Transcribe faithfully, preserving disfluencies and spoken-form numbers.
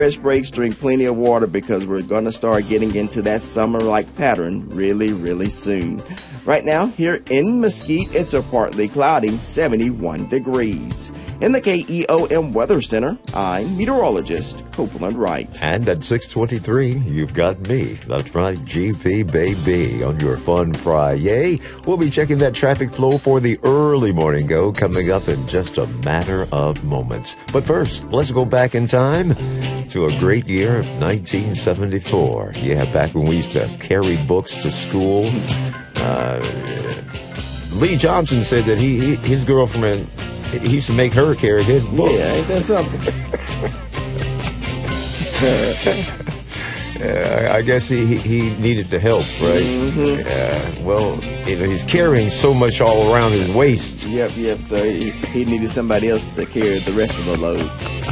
Fresh breaks, drink plenty of water because we're going to start getting into that summer-like pattern really, really soon. Right now, here in Mesquite, it's a partly cloudy seventy-one degrees. In the K E O M Weather Center, I'm meteorologist Copeland Wright. And at six twenty-three, you've got me. That's right, G P baby, on your Fun Friday. We'll be checking that traffic flow for the early morning go coming up in just a matter of moments. But first, let's go back in time to a great year of nineteen seventy-four. Yeah, back when we used to carry books to school. Uh, Lee Johnson said that he, he his girlfriend, he used to make her carry his books. Yeah, ain't that something? uh, I guess he, he, he needed the help, right? Mm-hmm. Uh, well, you know, he's carrying so much all around his waist. Yep, yep. So he, he needed somebody else to carry the rest of the load.